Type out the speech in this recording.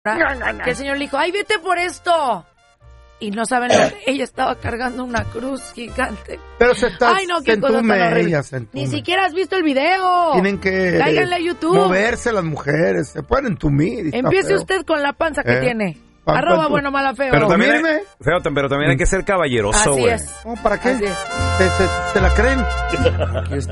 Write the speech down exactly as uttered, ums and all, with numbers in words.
que el señor le dijo, ay, vete por esto. Y no saben lo que ella estaba cargando una cruz gigante. Pero se está, ay, no, se qué cosa tan entume horrible. ella, se entume. Ni siquiera has visto el video. Tienen que cáiganle a YouTube. moverse las mujeres, se pueden entumir. y está Empiece feo. usted con la panza que Eh, tiene. pa- Arroba pa- bueno, mala, feo. Pero también, hay, Mírame. feo, pero también hay que ser caballeroso, Así güey. es. No, ¿para qué? Así es. ¿Se, se, se la creen?